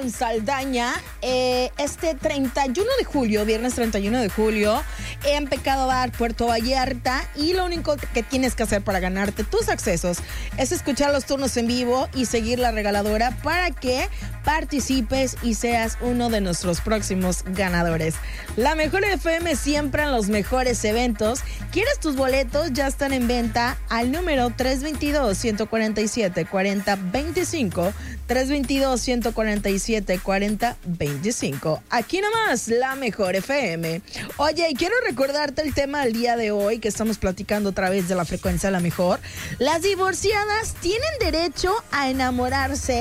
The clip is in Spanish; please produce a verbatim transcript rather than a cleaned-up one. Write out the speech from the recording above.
con Saldaña. Eh, este treinta y uno de julio, viernes treinta y uno de julio, en Pecado Bar, Puerto Vallarta. Y lo único que tienes que hacer para ganarte tus accesos es escuchar los turnos en vivo y seguir la regaladora para que participes y seas uno de nuestros próximos ganadores. La Mejor F M siempre en los mejores eventos. ¿Quieres tus boletos? Ya están en venta al número tres dos dos, uno cuatro siete, cuatro cero dos cinco, tres dos dos, uno cuatro siete, cuatro cero dos cinco. Aquí nomás, La Mejor F M. Oye, y quiero recordarte el tema del día de hoy que estamos platicando a través de la frecuencia La Mejor. Las divorciadas tienen derecho a enamorarse